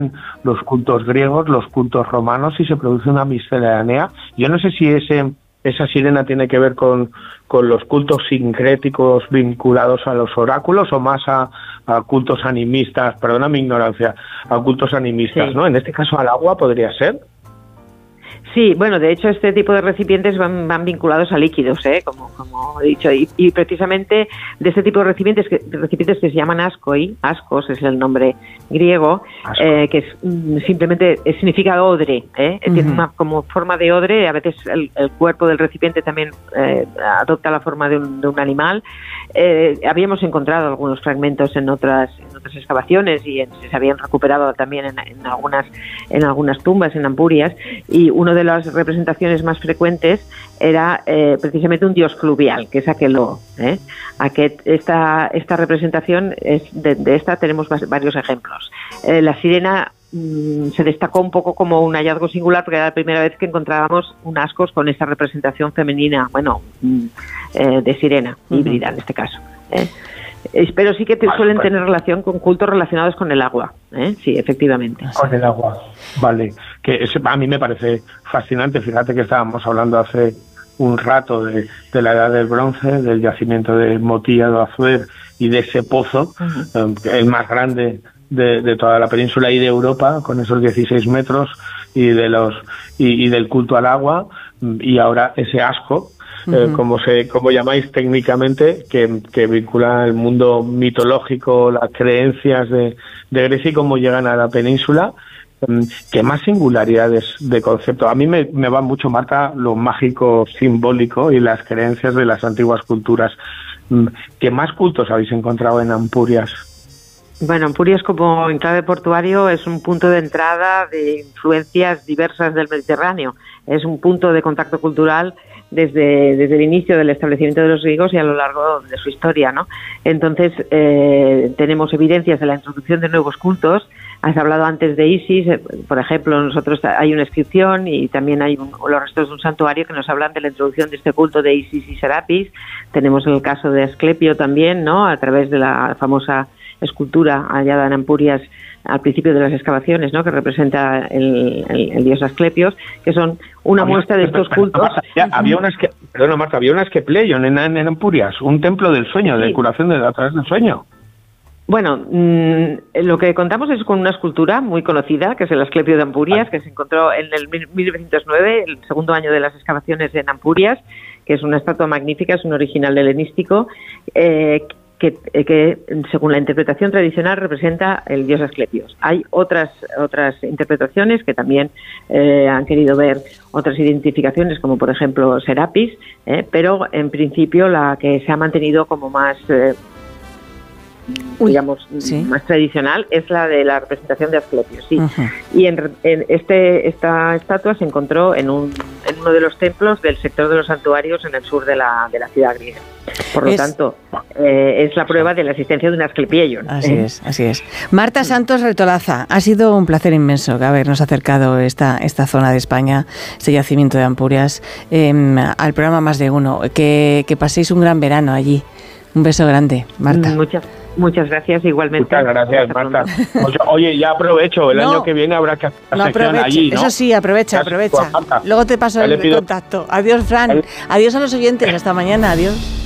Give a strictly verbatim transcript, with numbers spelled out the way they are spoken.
los cultos griegos, los cultos romanos y se produce una miscelánea. Yo no sé si ese esa sirena tiene que ver con, con los cultos sincréticos vinculados a los oráculos o más a, a cultos animistas, perdona mi ignorancia, a cultos animistas, sí. ¿no? En este caso al agua podría ser. Sí, bueno, de hecho este tipo de recipientes van, van vinculados a líquidos, ¿eh? como, como he dicho, y, y precisamente de este tipo de recipientes que, recipientes que se llaman ascoi, ascos es el nombre griego, eh, que es, simplemente es, significa odre, ¿eh? Uh-huh. Tiene una como forma de odre, a veces el, el cuerpo del recipiente también eh, adopta la forma de un, de un animal. Eh, habíamos encontrado algunos fragmentos en otras, en otras excavaciones y en, se habían recuperado también en, en algunas en algunas tumbas en Ampurias, y uno de las representaciones más frecuentes era eh, precisamente un dios fluvial, que es aqueló. ¿eh? Aquest, esta, esta representación, es de, de esta tenemos varios ejemplos. Eh, la sirena mmm, se destacó un poco como un hallazgo singular porque era la primera vez que encontrábamos un ascos con esta representación femenina, bueno, mmm, eh, de sirena, uh-huh. híbrida en este caso. ¿eh? Pero sí que te, suelen vale. tener relación con cultos relacionados con el agua, ¿eh? Sí, efectivamente. Con el agua, vale. Que es, a mí me parece fascinante. Fíjate que estábamos hablando hace un rato de, de la edad del bronce, del yacimiento de Motilla de Azuer y de ese pozo, uh-huh. eh, el más grande de, de toda la península y de Europa, con esos dieciséis metros, y de los y, y del culto al agua, y ahora ese asco. Uh-huh. Eh, como se como llamáis técnicamente, que, que vincula el mundo mitológico, las creencias de, de Grecia y cómo llegan a la península. Eh, ¿Qué más singularidades de concepto? A mí me, me va mucho, Marta, lo mágico simbólico y las creencias de las antiguas culturas. ¿Qué más cultos habéis encontrado en Ampurias? Bueno, Ampurias como enclave portuario es un punto de entrada de influencias diversas del Mediterráneo. Es un punto de contacto cultural desde, desde el inicio del establecimiento de los griegos y a lo largo de su historia, ¿no? Entonces, eh, tenemos evidencias de la introducción de nuevos cultos. Has hablado antes de Isis, eh, por ejemplo, nosotros hay una inscripción y también hay un, los restos de un santuario que nos hablan de la introducción de este culto de Isis y Serapis. Tenemos el caso de Asclepio también, ¿no? A través de la famosa escultura hallada en Ampurias al principio de las excavaciones, ¿no? Que representa el, el, el dios Asclepios, que son una había, muestra de estos cultos. Marta, ya, había una esque, perdona, Marta, había una Asclepleion en, en Ampurias, un templo del sueño, sí. de curación de, a través del sueño. Bueno, mmm, lo que contamos es con una escultura muy conocida, que es el Asclepio de Ampurias, que se encontró en el mil novecientos nueve, el segundo año de las excavaciones en Ampurias, que es una estatua magnífica, es un original helenístico, eh, Que, que según la interpretación tradicional representa el dios Asclepios. Hay otras otras interpretaciones que también eh, han querido ver otras identificaciones, como por ejemplo Serapis, eh, pero en principio la que se ha mantenido como más eh, Uy, digamos ¿sí? más tradicional es la de la representación de Asclepios, sí. Uh-huh. Y en, en este esta estatua se encontró en un en uno de los templos del sector de los santuarios en el sur de la de la ciudad griega. Por lo es, tanto, eh, es la prueba de la existencia de un Asclepeion. Así ¿eh? es, así es. Marta Santos Retolaza, ha sido un placer inmenso habernos acercado esta esta zona de España, este yacimiento de Ampurias, eh, al programa Más de Uno. Que, que paséis un gran verano allí. Un beso grande, Marta. Muchas Muchas gracias, igualmente. Muchas gracias, Marta. Oye, ya aprovecho, el no, año que viene habrá que hacer no sección allí, ¿no? Eso sí, aprovecha, aprovecha. Luego te paso el contacto. Adiós, Fran. Adiós a los oyentes, hasta mañana, adiós.